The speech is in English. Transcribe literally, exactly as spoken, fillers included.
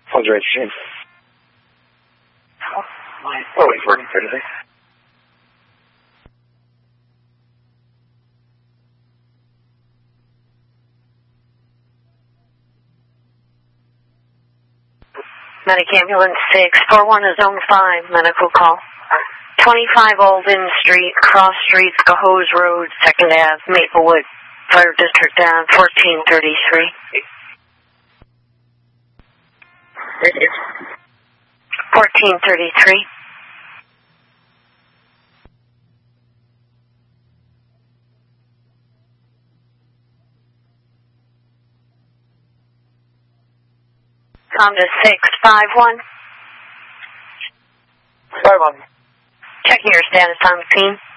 Phone's ready to change. Oh, he's working for anything. Medic Ambulance six four one is zone five, medical call. twenty-five Alden Street, Cross Street, Cahose Road, second Avenue, Maplewood, Fire District down, fourteen thirty-three. fourteen thirty-three. Com to six five one. five one. Checking your status on the scene.